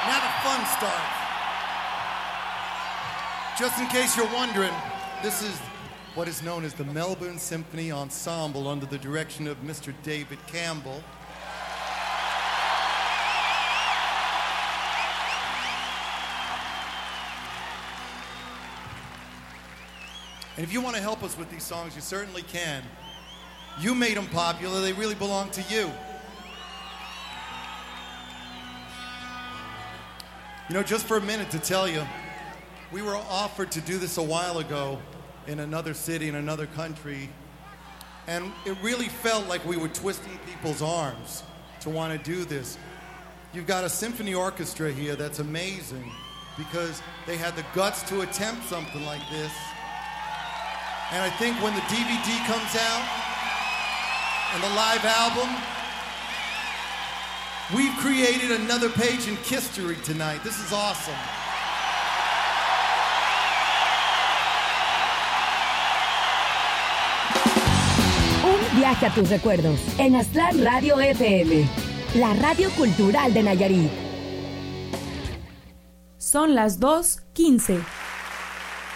Now the fun starts. Just in case you're wondering, this is what is known as the Melbourne Symphony Ensemble under the direction of Mr. David Campbell. And if you want to help us with these songs, you certainly can. You made them popular. They really belong to you. You know, just for a minute to tell you, we were offered to do this a while ago in another city, in another country, and it really felt like we were twisting people's arms to want to do this. You've got a symphony orchestra here that's amazing because they had the guts to attempt something like this. And I think when the DVD comes out and the live album, we've created another page in history tonight. This is awesome. Un viaje a tus recuerdos en Aztlán Radio FM, la radio cultural de Nayarit. Son las 2:15.